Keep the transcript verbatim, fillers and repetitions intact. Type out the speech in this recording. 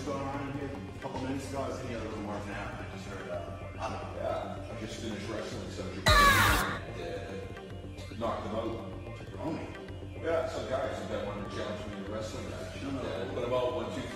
just going on in here a couple minutes ago. I was in here a little more than an hour. I just heard uh, on the Yeah, I just finished wrestling some Japan and uh, knocked them out. Jabroni. Yeah, some guys that wanted to challenge me in a wrestling match. No, no. Uh, but about one, two,